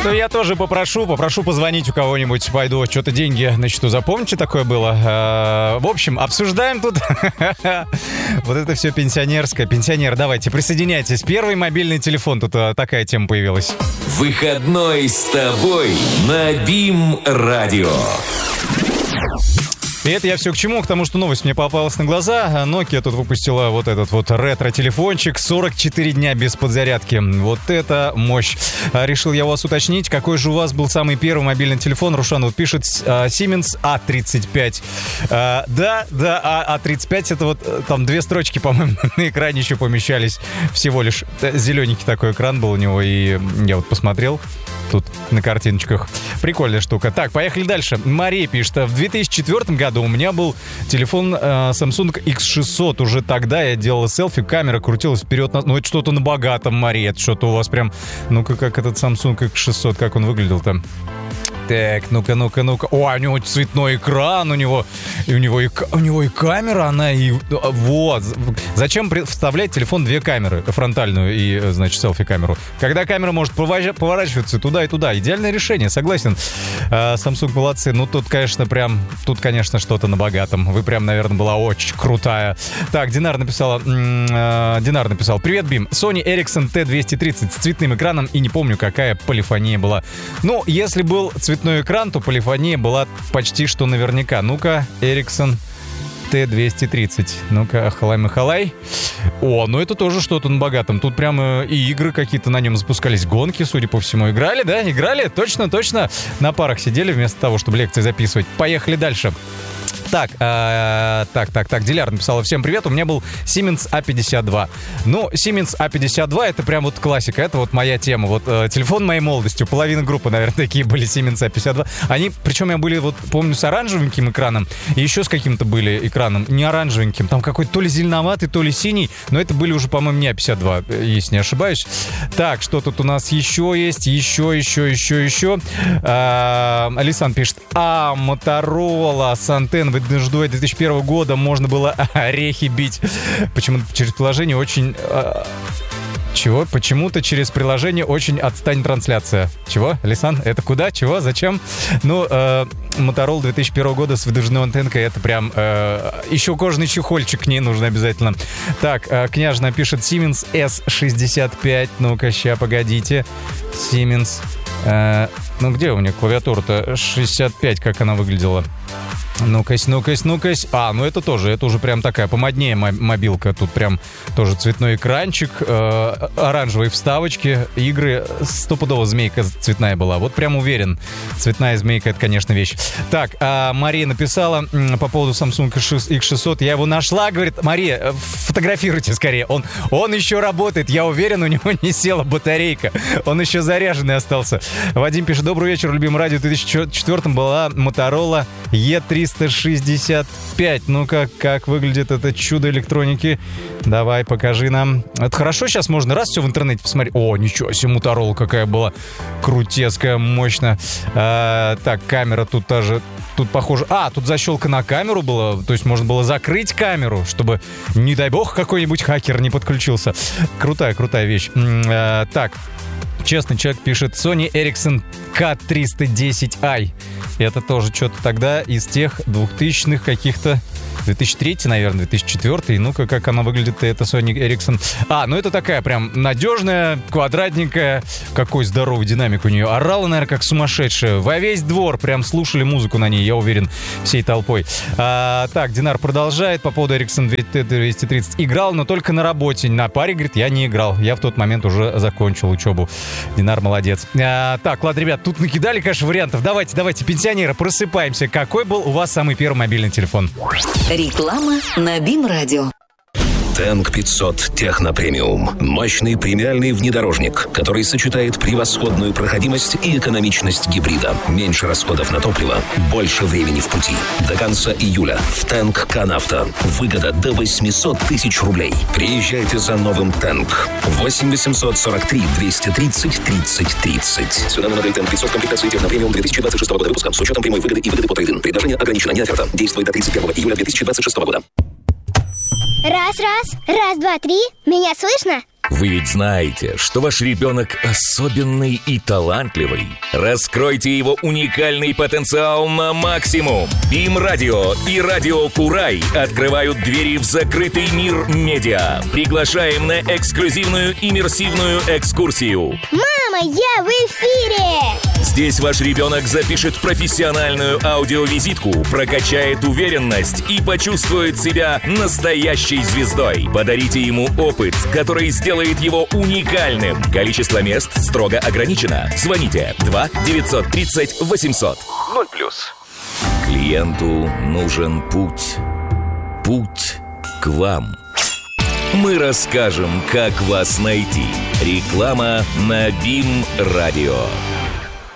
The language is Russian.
Ну, я тоже попрошу позвонить у кого-нибудь, пойду, что-то деньги на счету. Запомните, такое было? В общем, обсуждаем тут вот это все пенсионерское. Пенсионер, давайте, присоединяйтесь. Первый мобильный телефон, тут такая тема появилась. Выходной с тобой на БИМ-радио. И это я все к чему? К тому, что новость мне попалась на глаза. Nokia тут выпустила вот этот вот ретро-телефончик. 44 дня без подзарядки. Вот это мощь. Решил я у вас уточнить, какой же у вас был самый первый мобильный телефон. Рушан вот пишет Siemens A35. Да, A35 это вот там 2 строчки, по-моему, на экране еще помещались. Всего лишь зелененький такой экран был у него. И я вот посмотрел тут на картиночках. Прикольная штука. Так, поехали дальше. Мария пишет. В 2004 году у меня был телефон Samsung X600. Уже тогда я делала селфи, камера крутилась вперед. Ну, это что-то на богатом, Мария. Это что-то у вас прям... Ну-ка, как этот Samsung X600, как он выглядел там? Так, ну-ка. О, у него цветной экран, у него и камера, она и... Вот. Зачем вставлять в телефон 2 камеры? Фронтальную и, значит, селфи-камеру. Когда камера может поворачиваться туда и туда. Идеальное решение, согласен. Samsung молодцы. Ну, тут, конечно, что-то на богатом. Вы прям, наверное, была очень крутая. Так, Динар написал: привет, Бим. Sony Ericsson T230 с цветным экраном, и не помню, какая полифония была. Ну, если был цветной экран, то полифония была почти что наверняка. Ну-ка, Ericsson T230. Ну-ка, ахалай-махалай. О, ну это тоже что-то на богатом. Тут прямо и игры какие-то на нем запускались, гонки, судя по всему. Играли, да? Играли? Точно. На парах сидели вместо того, чтобы лекции записывать. Поехали дальше. Так, Диляр написала: всем привет, у меня был Siemens A52. Ну, Siemens A52 это прям вот классика, это вот моя тема. Вот телефон моей молодости, половина группы, наверное, такие были Siemens A52. Они, причем я были, вот помню, с оранжевеньким экраном, и еще с каким-то были экраном, не оранжевеньким, там какой-то то ли зеленоватый, то ли синий, но это были уже, по-моему, не A52, если не ошибаюсь. Так, что тут у нас еще есть? Еще. Алисан пишет: Motorola с антенной дождой 2001 года можно было орехи бить. Почему-то через приложение очень... Чего? Почему-то через приложение очень отстань трансляция. Чего? Лисан? Это куда? Чего? Зачем? Ну, Motorola 2001 года с выдвижной антенкой, это прям... еще кожаный чехольчик к ней нужен обязательно. Так, Княжна пишет: Siemens S65. Ну-ка, ща, погодите. Siemens... ну, где у меня клавиатура-то? 65, как она выглядела? Ну-кась. Ну это уже прям такая помоднее мобилка. Тут прям тоже цветной экранчик, оранжевые вставочки, игры. Стопудово змейка цветная была. Вот прям уверен. Цветная змейка — это, конечно, вещь. Так, Мария написала по поводу Samsung X600. Я его нашла, говорит: Мария, фотографируйте скорее. Он еще работает. Я уверен, у него не села батарейка. Он еще заряженный остался. Вадим пишет: добрый вечер, любимый радио. В 2004 была Motorola E365. Ну-ка, как выглядит это чудо электроники? Давай, покажи нам. Это хорошо, сейчас можно раз все в интернете посмотреть. О, ничего себе, Motorola какая была крутецкая, мощная. Так, камера тут тоже... Тут похоже... тут защелка на камеру была. То есть можно было закрыть камеру, чтобы, не дай бог, какой-нибудь хакер не подключился. Крутая вещь. Так, честный человек пишет: Sony Ericsson K310i. Это тоже что-то тогда из тех 2000-х каких-то... 2003, наверное, 2004. Ну-ка, как она выглядит, это Sony Ericsson. Ну это такая прям надежная, квадратненькая. Какой здоровый динамик у нее. Орала, наверное, как сумасшедшая. Во весь двор прям слушали музыку на ней, я уверен, всей толпой. Так, Динар продолжает по поводу Ericsson 230. Играл, но только на работе. На паре, говорит, я не играл. Я в тот момент уже закончил учебу. Динар молодец. Так, ладно, ребят, тут накидали, конечно, вариантов. Давайте, пенсионеры, просыпаемся. Какой был у вас самый первый мобильный телефон? Реклама на БИМ-радио. Тэнк 500 Техно Премиум. Мощный премиальный внедорожник, который сочетает превосходную проходимость и экономичность гибрида. Меньше расходов на топливо, больше времени в пути. До конца июля в Тэнк Канавто. Выгода до 800 тысяч рублей. Приезжайте за новым Тэнк. 8 843 230 30 30. Цена на модель Тэнк 500 комплектации Техно Премиум 2026 года выпуска с учетом прямой выгоды и выгоды по трейд-ин. Предложение ограничено, не оферта. Действует до 31 июля 2026 года. Раз, два, три. Меня слышно? Вы ведь знаете, что ваш ребенок особенный и талантливый. Раскройте его уникальный потенциал на максимум. BIM-радио и Радио Курай открывают двери в закрытый мир медиа. Приглашаем на эксклюзивную иммерсивную экскурсию. Мама, я в эфире! Здесь ваш ребенок запишет профессиональную аудиовизитку, прокачает уверенность и почувствует себя настоящей звездой. Подарите ему опыт, который сделает его уникальным. Количество мест строго ограничено. Звоните 2 930 800 0+. Клиенту нужен путь. Путь к вам. Мы расскажем, как вас найти. Реклама на BIM-радио.